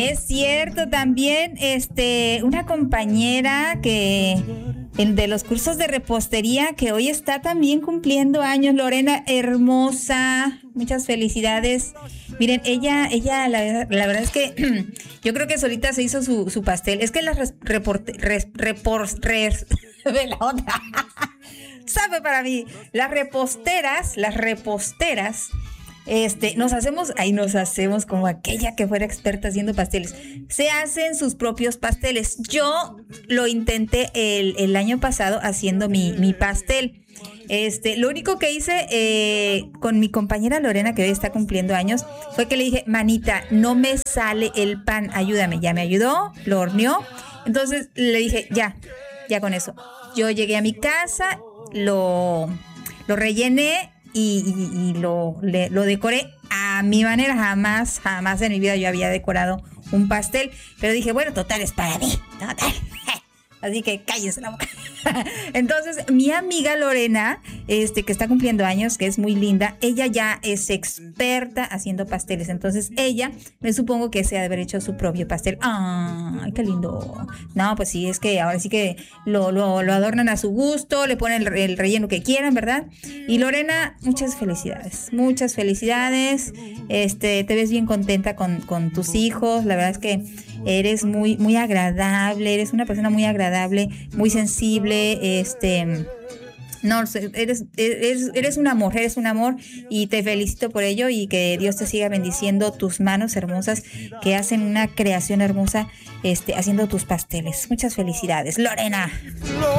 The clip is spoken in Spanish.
Es cierto, también una compañera de los cursos de repostería que hoy está también cumpliendo años, Lorena, hermosa, muchas felicidades. Miren, ella la verdad es que yo creo que solita se hizo su pastel. Es que las la otra. Sabe para mí, las reposteras, nos hacemos como aquella que fuera experta haciendo pasteles. Se hacen sus propios pasteles. Yo lo intenté el año pasado haciendo mi pastel. Lo único que hice con mi compañera Lorena, que hoy está cumpliendo años, fue que le dije, manita, no me sale el pan, ayúdame. Ya me ayudó, lo horneó. Entonces le dije, ya con eso. Yo llegué a mi casa, lo rellené y lo decoré a mi manera. Jamás en mi vida yo había decorado un pastel, pero dije, bueno, total, es para mí, total. Así que cállese la boca. Entonces, mi amiga Lorena, que está cumpliendo años, que es muy linda, ella ya es experta haciendo pasteles. Entonces, ella, me supongo que se ha de haber hecho su propio pastel. ¡Ay, qué lindo! No, pues sí, es que ahora sí que lo adornan a su gusto, le ponen el relleno que quieran, ¿verdad? Y Lorena, muchas felicidades. Muchas felicidades. Te ves bien contenta con tus hijos. La verdad es que eres muy, muy agradable, eres una persona muy agradable, muy sensible, no, eres un amor y te felicito por ello y que Dios te siga bendiciendo tus manos hermosas que hacen una creación hermosa haciendo tus pasteles. Muchas felicidades, Lorena.